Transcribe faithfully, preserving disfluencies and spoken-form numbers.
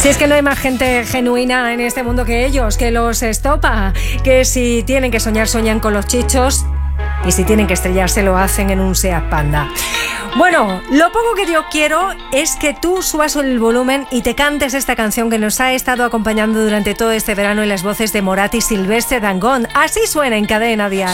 Si es que no hay más gente genuina en este mundo que ellos, que los estopa, que si tienen que soñar, sueñan con los chichos y si tienen que estrellarse lo hacen en un Seat Panda. Bueno, lo poco que yo quiero es que tú subas el volumen y te cantes esta canción que nos ha estado acompañando durante todo este verano en las voces de Morat y Silvestre Dangond. Así suena en Cadena Dial.